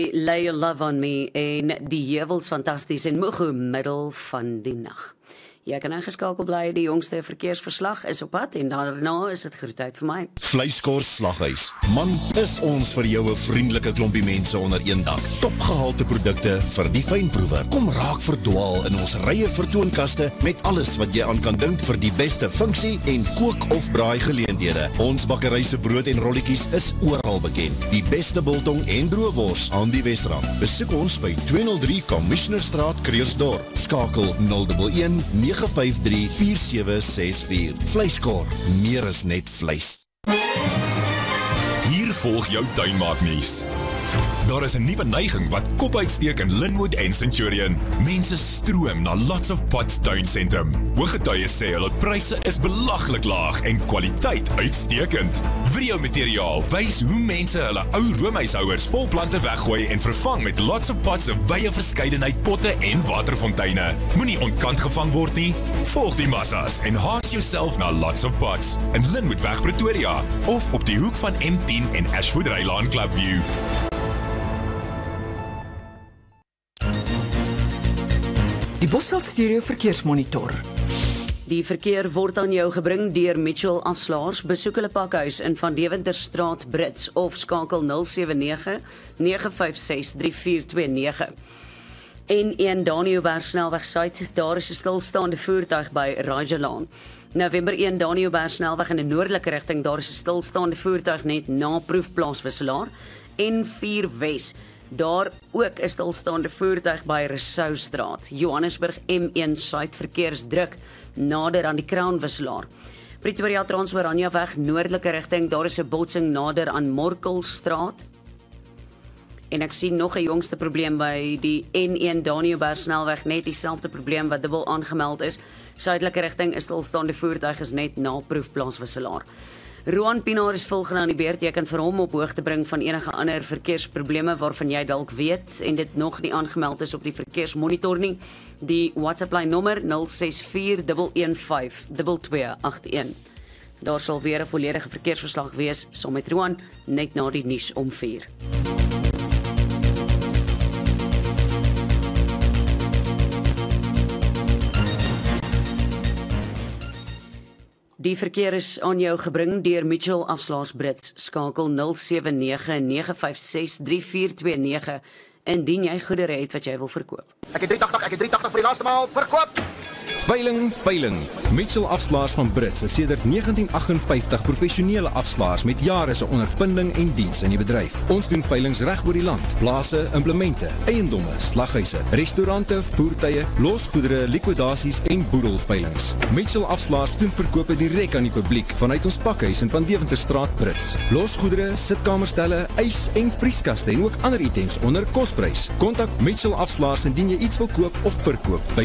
Lay Your Love on Me en die heuwels fantasties en Mugu middel van die nag. Jy kan ingeskakel bly, die jongste verkeersverslag is op pad en daarna is dit groetheid vir my. Vleiskors Slaghuis. Man, is ons vir jou 'n vriendelike klompie mense onder een dak. Topgehalte produkte vir die fynproewer. Kom raak verdwaal in ons rye vertoonkaste met alles wat jy aan kan dink vir die beste funksie en kook of braai geleenthede. Ons bakkery se brood en rolletjies is oral bekend. Die beste biltong en droëwors aan die Wesrand. Besoek ons by 203 Commissionerstraat, Kreersdorp. Skakel 011 953-4764. Vleiskor, meer is net vleis. Hier volg jou tuinmaaknuus. Daar is 'n nuwe neiging wat kop uitsteek in Linwood en Centurion. Mense stroom na Lots of Pots tuinsentrum. Hooggetuies sê hulle pryse is belaglik laag en kwaliteit uitstekend. Videomateriaal wys hoe mense hulle ou roomhuishouers vol plante weggooi en vervang met Lots of Pots se wye verskeidenheid potte en waterfonteine. Moenie ontkant gevang word nie. Volg die massas en haas jouself na Lots of Pots in Linwoodweg Pretoria of op die hoek van M10 en Ashwood Rylaan Clubview. Die Bosveld Stereo Verkeersmonitor. Die verkeer word aan jou gebring deur Mitchell Afslaers. Besoek hulle pakhuis in Van Deventerstraat Brits of skakel 079-956-3429. N1 Daniëlberg snelweg suid, daar is 'n stilstaande voertuig by Rajalaan. November 1 Daniëlberg snelweg in 'n noordelike rigting, daar is 'n stilstaande voertuig net na Proefplaas Wisselaar. N4 Wes, daar ook 'n stilstaande voertuig by Rousseaustraat. Johannesburg M1 Suid verkeersdruk nader aan die Crown Wisselaar. Pretoria Transoranje weg noordelike rigting, daar is 'n botsing nader aan Morkelstraat. En ek sien nog 'n jongste probleem by die N1 Daniëlberg snelweg, net dieselfde probleem wat dubbel aangemeld is. Suidelike rigting is stilstaande voertuig is net na Proefplaas Wisselaar. Roan Pinaar is volgende aan die beurt. Jy kan vir hom op hoogte bring van enige ander verkeersprobleme waarvan jy dalk weet en dit nog nie aangemeld is op die verkeersmonitor nie. Die WhatsApp-lyn nommer 0641152281. Daar sal weer 'n volledige verkeersverslag wees saam met Roan net na die nuus om 4. Die verkeer is aan jou gebring deur Mitchell Afslaers Brits. Skakel 079-956-3429 indien jy goedere het wat jy wil verkoop. Ek het 380 vir die laaste maal verkoop. Veiling. Mitchell Afslaers van Brits is sedert 1958 professionele afslaers met jare se ondervinding en diens in die bedryf. Ons doen veilings reg oor die land. Plase, implemente, eiendomme, slaghuise, restaurante, voertuie, losgoedere, likwidasies en boedelveilings. Mitchell Afslaers doen verkope direk aan die publiek vanuit ons pakhuis in Van Deventerstraat Brits. Losgoedere, sitkamerstelle, ys en vrieskaste en ook ander items onder kosprys. Kontak Mitchell Afslaers indien jy iets wil koop of verkoop by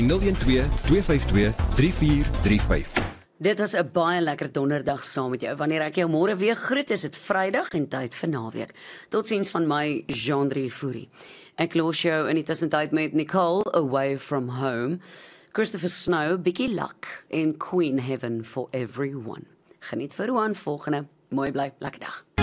012-252-3435. Dit was 'n baie lekker donderdag saam met jou. Wanneer ek jou môre weer groet, is dit Vrydag en tyd vir naweek. Totsiens van my, Jean-Drie Fourie. Ek los jou in die tussentyd met Nicole, Away From Home, Christopher Snow, Biggie Luck en Queen Heaven for Everyone. Geniet vir Roan volgende. Mooi bly, lekker dag.